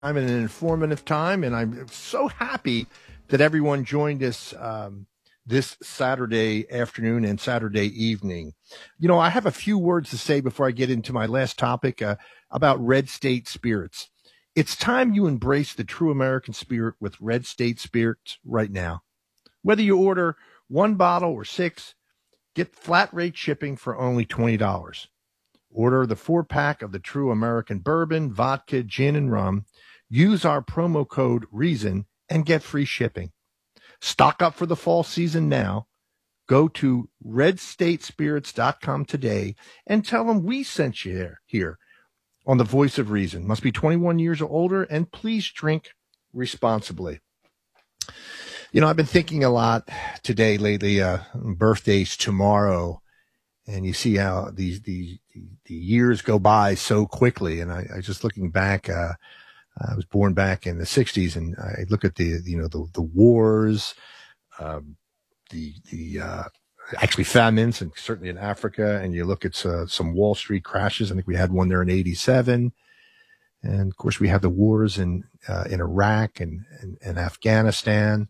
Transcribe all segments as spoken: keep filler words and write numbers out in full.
I'm in an informative time, and I'm so happy that everyone joined us um, this Saturday afternoon and Saturday evening. You know, I have a few words to say before I get into my last topic uh, about Red State Spirits. It's time you embrace the true American spirit with Red State Spirits right now. Whether you order one bottle or six, get flat rate shipping for only twenty dollars. Order the four-pack of the true American bourbon, vodka, gin, and rum. Use our promo code REASON and get free shipping. Stock up for the fall season now. Go to red state spirits dot com today and tell them we sent you there, here on the Voice of Reason. Must be twenty-one years or older, and please drink responsibly. You know, I've been thinking a lot today lately, uh, birthdays tomorrow, and you see how these, these, the years go by so quickly. And I, I just looking back, uh, I was born back in the sixties, and I look at the, you know, the, the wars, um, the, the, uh, actually famines, and certainly in Africa, and you look at uh, some Wall Street crashes. I think we had one there in eighty-seven. And of course we have the wars in, uh, in Iraq and, and, and Afghanistan.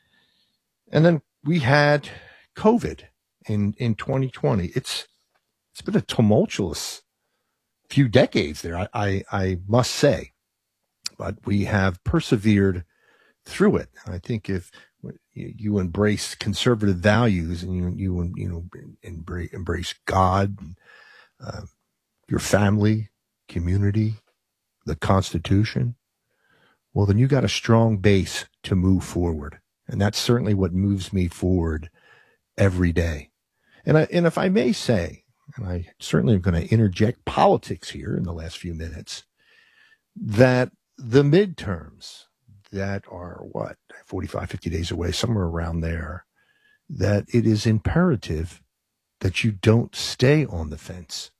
And then we had COVID in, in twenty twenty. It's, it's been a tumultuous few decades there, I, I, I must say. But we have persevered through it. I think if you embrace conservative values and you you you know embrace, embrace God, uh, your family, community, the Constitution, well, then you got a strong base to move forward, and that's certainly what moves me forward every day. And I, and if I may say, and I certainly am going to interject politics here in the last few minutes, that the midterms that are what, forty-five, fifty days away, somewhere around there, that it is imperative that you don't stay on the fence,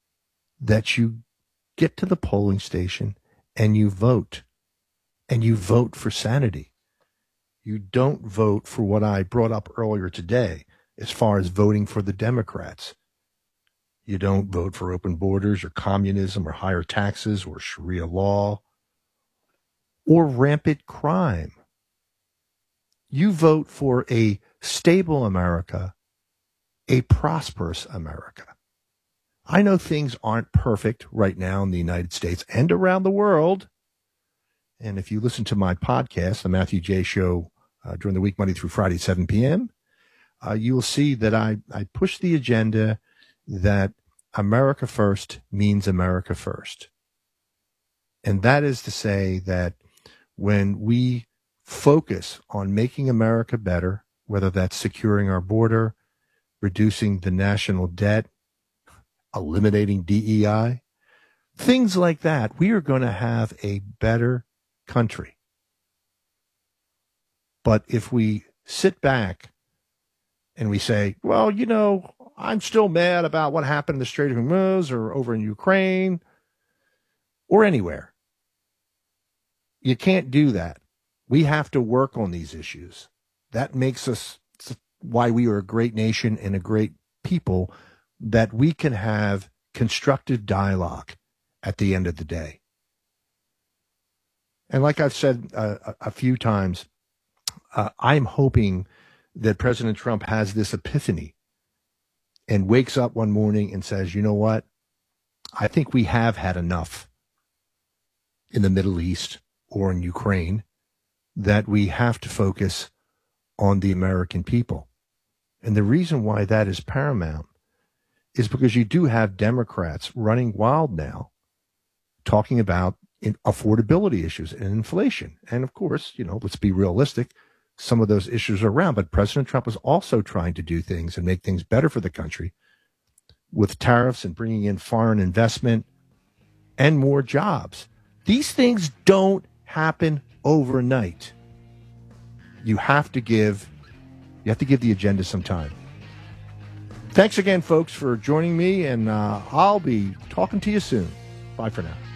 that you get to the polling station and you vote, and you vote for sanity. You don't vote for what I brought up earlier today as far as voting for the Democrats. You don't vote for open borders or communism or higher taxes or Sharia law or rampant crime. You vote for a stable America, a prosperous America. I know things aren't perfect right now in the United States and around the world. And if you listen to my podcast, The Matthew J. Show, uh, during the week, Monday through Friday, seven p.m., uh, you will see that I, I push the agenda that America first means America first. And that is to say that when we focus on making America better, whether that's securing our border, reducing the national debt, eliminating D E I, things like that, we are going to have a better country. But if we sit back and we say, well, you know, I'm still mad about what happened in the Strait of Hormuz or over in Ukraine or anywhere, you can't do that. We have to work on these issues. That makes us why we are a great nation and a great people, that we can have constructive dialogue at the end of the day. And like I've said uh, a few times, uh, I'm hoping that President Trump has this epiphany and wakes up one morning and says, you know what? I think we have had enough in the Middle East or in Ukraine, that we have to focus on the American people. And the reason why that is paramount is because you do have Democrats running wild now, talking about affordability issues and inflation. And of course, you know, let's be realistic, some of those issues are around, but President Trump is also trying to do things and make things better for the country with tariffs and bringing in foreign investment and more jobs. These things don't happen overnight. You have to give, you have to give the agenda some time. Thanks again, folks, for joining me, and uh, I'll be talking to you soon. Bye for now.